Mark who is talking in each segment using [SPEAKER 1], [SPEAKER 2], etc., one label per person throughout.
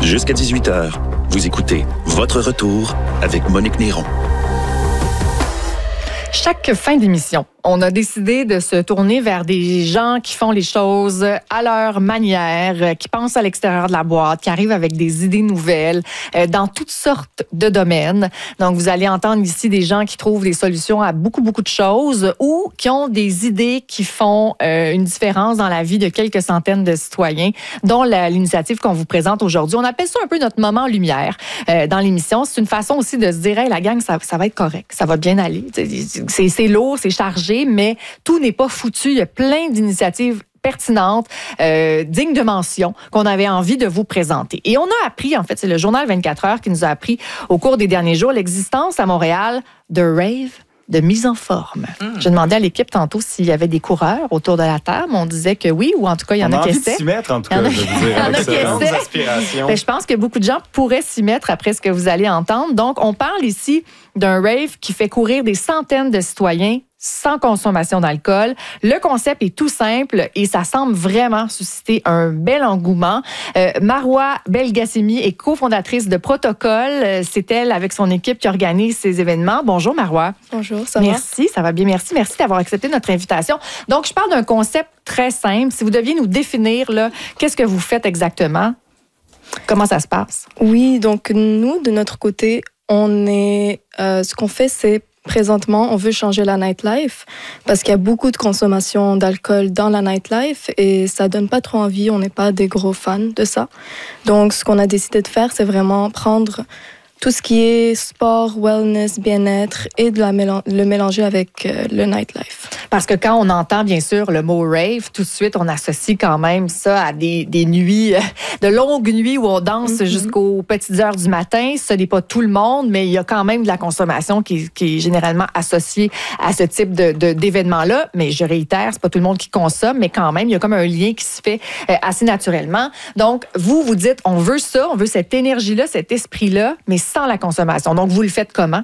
[SPEAKER 1] Jusqu'à 18h, vous écoutez Votre Retour avec Monique Néron.
[SPEAKER 2] Chaque fin d'émission, on a décidé de se tourner vers des gens qui font les choses à leur manière, qui pensent à l'extérieur de la boîte, qui arrivent avec des idées nouvelles dans toutes sortes de domaines. Donc, vous allez entendre ici des gens qui trouvent des solutions à beaucoup de choses ou qui ont des idées qui font une différence dans la vie de quelques centaines de citoyens, dont l'initiative qu'on vous présente aujourd'hui. On appelle ça un peu notre moment lumière dans l'émission. C'est une façon aussi de se dire, hey, la gang, ça va être correct, ça va bien aller. C'est lourd, c'est chargé, mais tout n'est pas foutu. Il y a plein d'initiatives pertinentes, dignes de mention, qu'on avait envie de vous présenter. Et on a appris, en fait, c'est le journal 24 heures qui nous a appris au cours des derniers jours l'existence à Montréal de rave de mise en forme. Je demandais à l'équipe tantôt s'il y avait des coureurs autour de la table. On disait que oui, ou en tout cas, il y en a qui essaient.
[SPEAKER 3] On a envie de s'y mettre, en tout cas, je veux dire, avec ces aspirations.
[SPEAKER 2] Je pense que beaucoup de gens pourraient s'y mettre après ce que vous allez entendre. Donc, on parle ici d'un rave qui fait courir des centaines de citoyens sans consommation d'alcool. Le concept est tout simple et ça semble vraiment susciter un bel engouement. Marois Belgassemi est cofondatrice de Protocole. C'est elle, avec son équipe, qui organise ces événements. Bonjour, Marois.
[SPEAKER 4] Bonjour, ça va?
[SPEAKER 2] Merci, ça va bien. Merci d'avoir accepté notre invitation. Donc, je parle d'un concept très simple. Si vous deviez nous définir, là, qu'est-ce que vous faites exactement? Comment ça se passe?
[SPEAKER 4] Oui, donc nous, de notre côté, ce qu'on fait, c'est présentement, on veut changer la nightlife parce qu'il y a beaucoup de consommation d'alcool dans la nightlife et ça donne pas trop envie. On n'est pas des gros fans de ça. Donc, ce qu'on a décidé de faire, c'est vraiment prendre tout ce qui est sport, wellness, bien-être et le mélanger avec le nightlife.
[SPEAKER 2] Parce que quand on entend, bien sûr, le mot rave, tout de suite, on associe quand même ça à des nuits, de longues nuits où on danse jusqu'aux petites heures du matin. Ce n'est pas tout le monde, mais il y a quand même de la consommation qui est généralement associée à ce type d'événement-là. Mais je réitère, c'est pas tout le monde qui consomme, mais quand même, il y a comme un lien qui se fait assez naturellement. Donc, vous dites, on veut ça, on veut cette énergie-là, cet esprit-là, mais sans la consommation. Donc, vous le faites comment?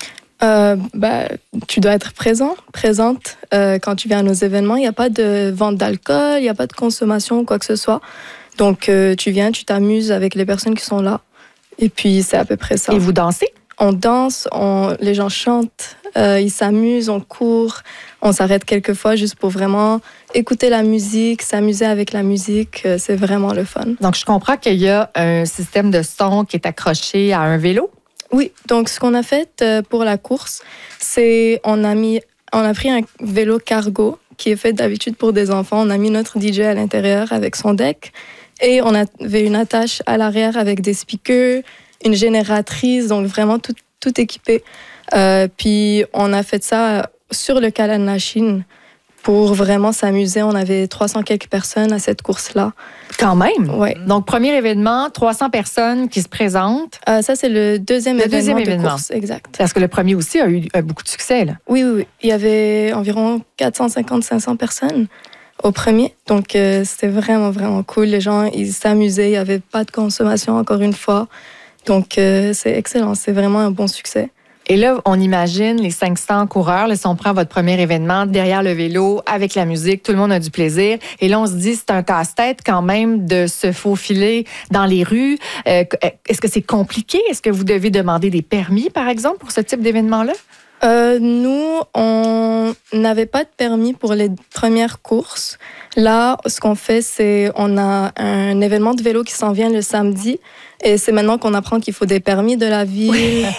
[SPEAKER 4] Tu dois être présente quand tu viens à nos événements. Il n'y a pas de vente d'alcool, il n'y a pas de consommation ou quoi que ce soit. Donc, tu viens, tu t'amuses avec les personnes qui sont là. Et puis, c'est à peu près ça.
[SPEAKER 2] Et vous dansez?
[SPEAKER 4] On danse, les gens chantent, ils s'amusent, on court. On s'arrête quelques fois juste pour vraiment écouter la musique, s'amuser avec la musique. C'est vraiment le fun.
[SPEAKER 2] Donc, je comprends qu'il y a un système de son qui est accroché à un vélo?
[SPEAKER 4] Oui, donc ce qu'on a fait pour la course, c'est on a pris un vélo cargo qui est fait d'habitude pour des enfants. On a mis notre DJ à l'intérieur avec son deck et on avait une attache à l'arrière avec des speakers, une génératrice, donc vraiment tout équipé. Puis on a fait ça sur le Calan Machine pour vraiment s'amuser. On avait 300 quelques personnes à cette course-là.
[SPEAKER 2] Quand même?
[SPEAKER 4] Oui.
[SPEAKER 2] Donc, premier événement, 300 personnes qui se présentent.
[SPEAKER 4] Ça, c'est le deuxième événement de course, exact.
[SPEAKER 2] Parce que le premier aussi a eu beaucoup de succès, là.
[SPEAKER 4] Oui. Il y avait environ 450-500 personnes au premier. Donc, c'était vraiment cool. Les gens, ils s'amusaient. Il n'y avait pas de consommation, encore une fois. Donc, c'est excellent. C'est vraiment un bon succès.
[SPEAKER 2] Et là, on imagine les 500 coureurs, là, si on prend votre premier événement, derrière le vélo, avec la musique, tout le monde a du plaisir. Et là, on se dit, c'est un casse-tête quand même de se faufiler dans les rues. Est-ce que c'est compliqué? Est-ce que vous devez demander des permis, par exemple, pour ce type d'événement-là?
[SPEAKER 4] Nous, on n'avait pas de permis pour les premières courses. Là, ce qu'on fait, c'est on a un événement de vélo qui s'en vient le samedi. Et c'est maintenant qu'on apprend qu'il faut des permis de la ville.